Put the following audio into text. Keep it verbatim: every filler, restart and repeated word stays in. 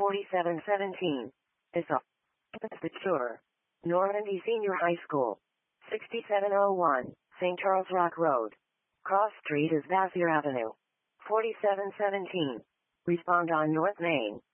forty-seven seventeen. Issa. Secure. Normandy Senior High School. sixty-seven oh one. Saint Charles Rock Road. Cross Street is Vassar Avenue. forty-seven seventeen. Respond on North Main.